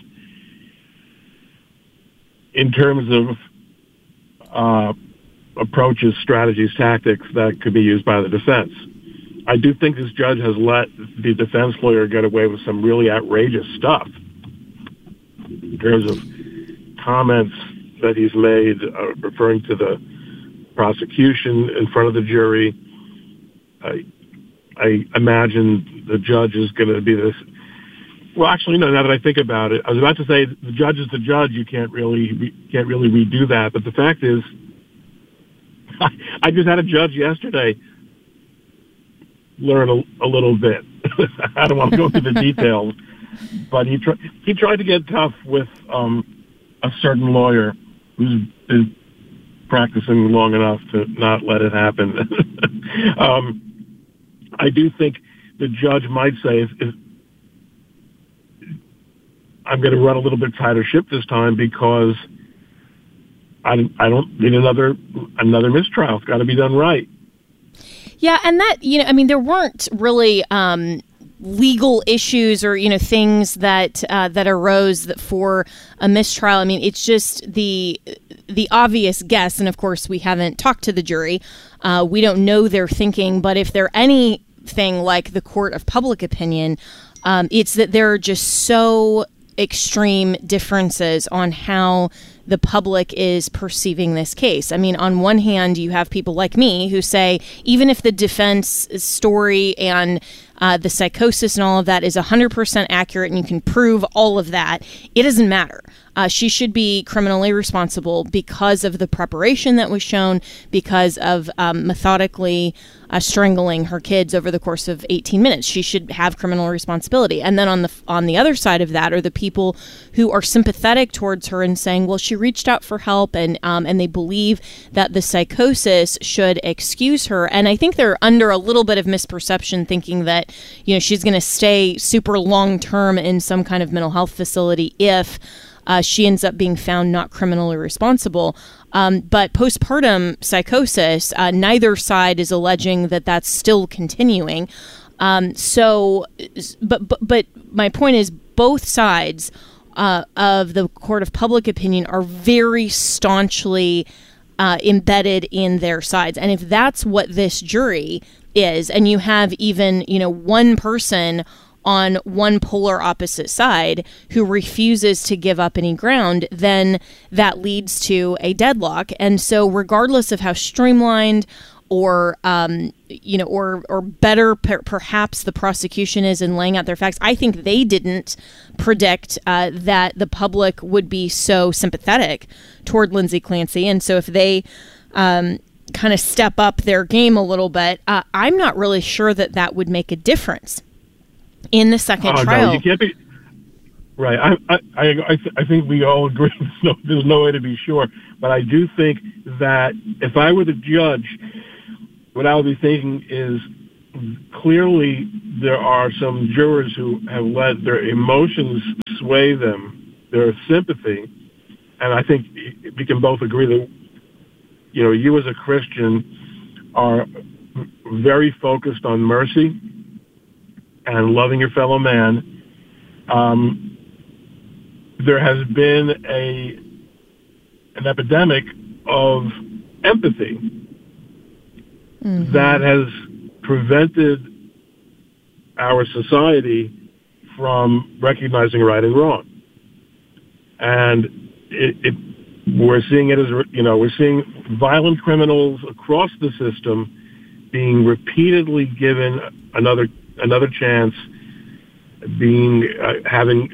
Speaker 1: in terms of uh, approaches, strategies, tactics that could be used by the defense. I do think this judge has let the defense lawyer get away with some really outrageous stuff in terms of comments that he's made uh, referring to the prosecution in front of the jury. I, I imagine the judge is going to be this. Well, actually, no. Now that I think about it, I was about to say the judge is the judge. You can't really can't really redo that. But the fact is, I just had a judge yesterday learn a, a little bit. I don't want to go through the details, but he tried he tried to get tough with um, a certain lawyer who's been practicing long enough to not let it happen. um, I do think the judge might say, if, if I'm going to run a little bit tighter ship this time because I, I don't need another another mistrial. It's got to be done right.
Speaker 22: Yeah, and that, you know, I mean, there weren't really um, legal issues or, you know, things that uh, that arose that for a mistrial. I mean, it's just the the obvious guess, and of course, we haven't talked to the jury. Uh, we don't know their thinking, but if they're anything like the court of public opinion, um, it's that there are just so extreme differences on how the public is perceiving this case. I mean, on one hand, you have people like me who say, even if the defense story and uh, the psychosis and all of that is one hundred percent accurate and you can prove all of that, it doesn't matter. Uh, she should be criminally responsible because of the preparation that was shown, because of um, methodically uh, strangling her kids over the course of eighteen minutes. She should have criminal responsibility. And then on the on the other side of that are the people who are sympathetic towards her and saying, well, she reached out for help, and um, and they believe that the psychosis should excuse her. And I think they're under a little bit of misperception, thinking that, you know, she's going to stay super long term in some kind of mental health facility if Uh, she ends up being found not criminally responsible. Um, but postpartum psychosis, uh, neither side is alleging that that's still continuing. Um, so, but, but but my point is, both sides uh, of the court of public opinion are very staunchly uh, embedded in their sides. And if that's what this jury is, and you have even, you know, one person on one polar opposite side who refuses to give up any ground, then that leads to a deadlock. And so regardless of how streamlined or, um, you know, or or better per- perhaps the prosecution is in laying out their facts, I think they didn't predict uh, that the public would be so sympathetic toward Lindsay Clancy. And so if they um, kind of step up their game a little bit, uh, I'm not really sure that that would make a difference in the second
Speaker 1: oh,
Speaker 22: trial.
Speaker 1: No, you can't be right. I I I, I, th- I think we all agree. There's no, there's no way to be sure, but I do think that if I were the judge, what I would be thinking is clearly there are some jurors who have let their emotions sway them, their sympathy, and I think we can both agree that, you know, you as a Christian are very focused on mercy and loving your fellow man. Um, there has been a an epidemic of empathy mm-hmm. that has prevented our society from recognizing right and wrong. And it, it, we're seeing it as, you know, we're seeing violent criminals across the system being repeatedly given another another chance, being uh, having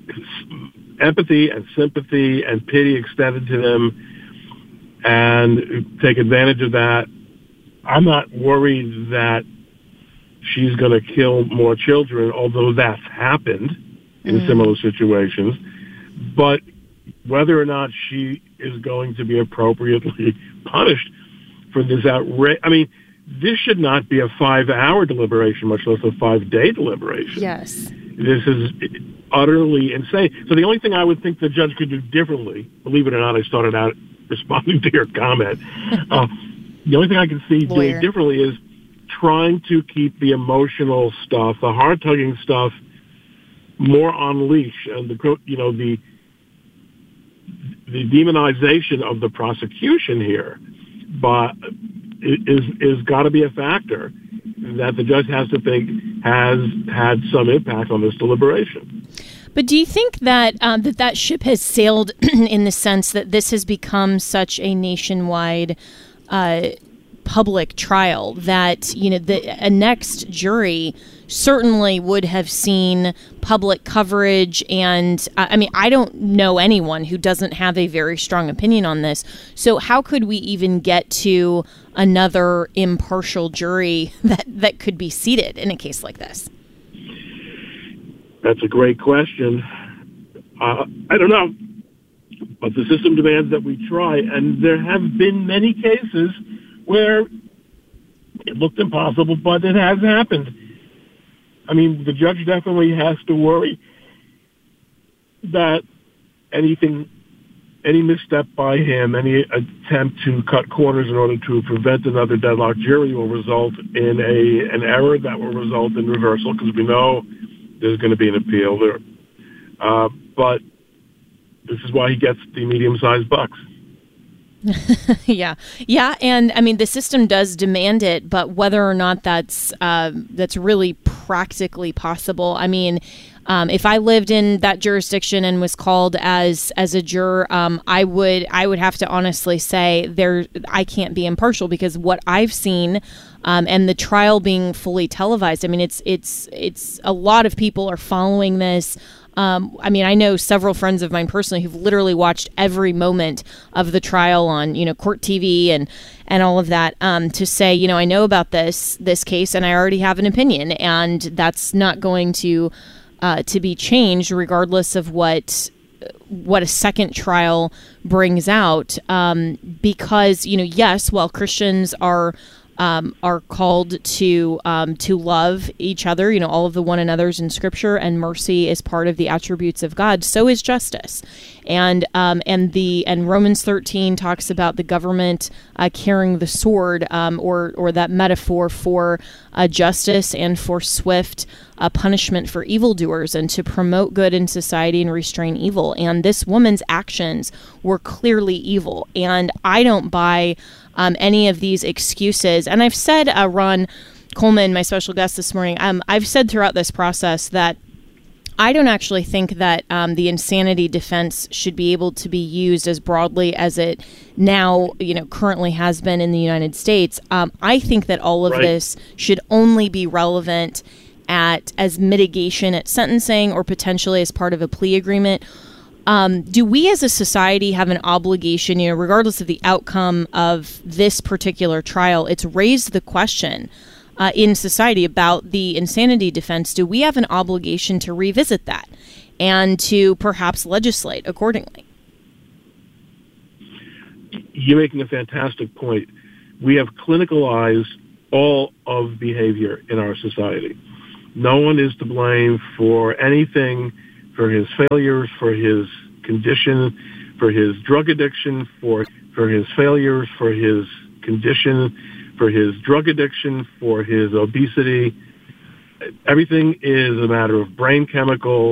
Speaker 1: empathy and sympathy and pity extended to them, and take advantage of that. I'm not worried that she's going to kill more children, although that's happened in mm. similar situations. But whether or not she is going to be appropriately punished for this outrage, I mean, this should not be a five-hour deliberation, much less a five-day deliberation.
Speaker 22: Yes.
Speaker 1: This is utterly insane. So the only thing I would think the judge could do differently, believe it or not, I started out responding to your comment. uh, the only thing I can see
Speaker 22: Lawyer.
Speaker 1: doing differently is trying to keep the emotional stuff, the heart-tugging stuff, more on leash, and the you know the the demonization of the prosecution here, but is is got to be a factor that the judge has to think has had some impact on this deliberation.
Speaker 22: But do you think that um, that that ship has sailed in the sense that this has become such a nationwide uh, public trial that, you know, the a next jury certainly would have seen public coverage? And uh, I mean, I don't know anyone who doesn't have a very strong opinion on this. So how could we even get to another impartial jury that, that could be seated in a case like this?
Speaker 1: That's a great question. Uh, I don't know, but the system demands that we try, and there have been many cases where it looked impossible, but it has happened. I mean, the judge definitely has to worry that anything, any misstep by him, any attempt to cut corners in order to prevent another deadlock jury will result in a an error that will result in reversal, because we know there's going to be an appeal there. Uh, but this is why he gets the medium-sized bucks.
Speaker 22: yeah, yeah, and I mean the system does demand it, but whether or not that's uh, that's really practically possible. I mean, um, if I lived in that jurisdiction and was called as as a juror, um, I would I would have to honestly say there I can't be impartial, because what I've seen. Um, and the trial being fully televised. I mean, it's it's it's a lot of people are following this. Um, I mean, I know several friends of mine personally who've literally watched every moment of the trial on, you know, Court T V and and all of that, um, to say, you know, I know about this this case and I already have an opinion, and that's not going to uh, to be changed regardless of what what a second trial brings out, um, because, you know, yes, while Christians are Um, are called to um, to love each other, you know, all of the one another's in Scripture, and mercy is part of the attributes of God. So is justice, and um, and the and Romans thirteen talks about the government uh, carrying the sword, um, or or that metaphor for uh, justice and for swift uh, punishment for evildoers and to promote good in society and restrain evil. And this woman's actions were clearly evil. And I don't buy um, any of these excuses. And I've said, uh, Ron Coleman, my special guest this morning, um, I've said throughout this process that I don't actually think that um, the insanity defense should be able to be used as broadly as it now, you know, currently has been in the United States. Um, I think that all of
Speaker 1: Right.
Speaker 22: this should only be relevant at as mitigation at sentencing or potentially as part of a plea agreement. Um, do we as a society have an obligation, you know, regardless of the outcome of this particular trial, it's raised the question Uh, in society about the insanity defense? Do we have an obligation to revisit that and to perhaps legislate accordingly?
Speaker 1: You're making a fantastic point. We have clinicalized all of behavior in our society. No one is to blame for anything, for his failures, for his condition, for his drug addiction, for, for his failures, for his condition, for his drug addiction, for his obesity. Everything is a matter of brain chemical